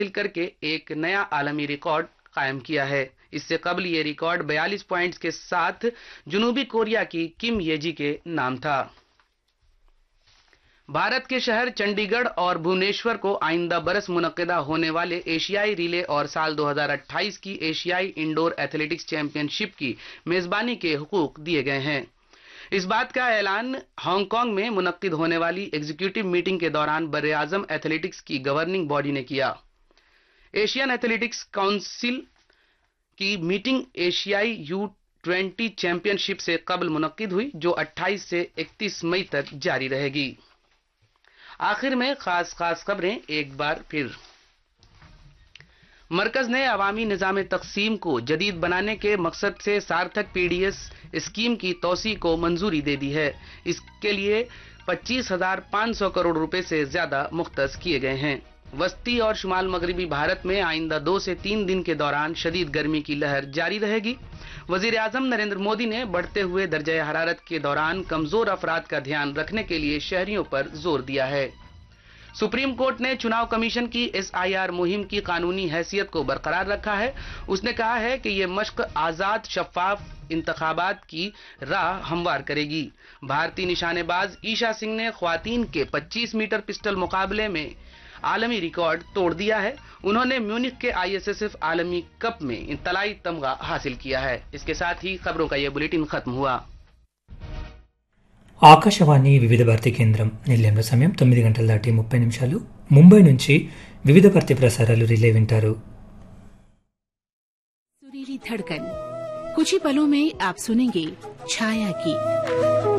करके एक नया आलमी रिकॉर्ड कायम किया है। इससे कबल ये रिकॉर्ड 42 पॉइंट्स के साथ जनूबी कोरिया की किम येजी के नाम था। भारत के शहर चंडीगढ़ और भुवनेश्वर को आइंदा बरस मुनक्किदा होने वाले एशियाई रिले और साल 2028 की एशियाई इंडोर एथलेटिक्स चैंपियनशिप की मेजबानी के हुकूक दिए गए हैं। इस बात का ऐलान हांगकांग में मुनक्किद होने वाली एग्जीक्यूटिव मीटिंग के दौरान बर्रे-आज़म एथलेटिक्स की गवर्निंग बॉडी ने किया। एशियन एथलेटिक्स काउंसिल की मीटिंग एशियाई U20 चैंपियनशिप से कबल मुनक्किद हुई, जो 28 से 31 मई तक जारी रहेगी। आखिर में खास खबरें एक बार फिर। मरकज ने अवामी निज़ाम तक़सीम को जदीद बनाने के मकसद से सार्थक PDS स्कीम की तौसी को मंजूरी दे दी है। इसके लिए 25,500 करोड़ रुपए से ज्यादा मुख्तस किए गए हैं। वस्ती और शुमाल मगरबी भारत में आइंदा 2 से 3 दिन के दौरान शदीद गर्मी की लहर जारी रहेगी। वजीर आजम नरेंद्र मोदी ने बढ़ते हुए दर्जे हरारत के दौरान कमजोर अफराद का ध्यान रखने के लिए शहरियों पर जोर दिया है। सुप्रीम कोर्ट ने चुनाव कमीशन की SIR मुहिम की कानूनी हैसियत को बरकरार रखा है। उसने कहा है कि ये मश्क आजाद शफाफ इंतखाबात की राह हमवार करेगी। भारतीय निशानेबाज ईशा सिंह ने ख्वातीन के 25 मीटर पिस्टल मुकाबले में आलमी रिकॉर्ड तोड़ दिया है। उन्होंने म्यूनिख के ISSF आलमी कप में तलाई तमगा हासिल किया है। इसके साथ ही खबरों का यह बुलेटिन खत्म हुआ। ఆకాశవాణి వివిధ భారతి కేంద్రం నిలయంలో సమయం 9 గంటల దాటి 30 నిమిషాలు। ముంబై నుంచి వివిధ భారతి ప్రసారాలు రిలే వింటారు। सुरीली धड़कन, कुछ ही पलों में आप सुनेंगे छाया की